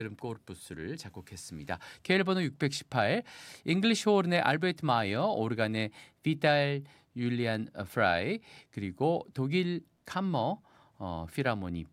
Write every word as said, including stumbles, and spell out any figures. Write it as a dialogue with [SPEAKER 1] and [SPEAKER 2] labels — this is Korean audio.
[SPEAKER 1] 이름 코르푸스를 작곡했습니다. 케일 번호 육백십팔, 잉글리시 호른의 알베르트 마이어, 오르간의 비탈 율리안 프라이, 그리고 독일 캄머 어, 필하모니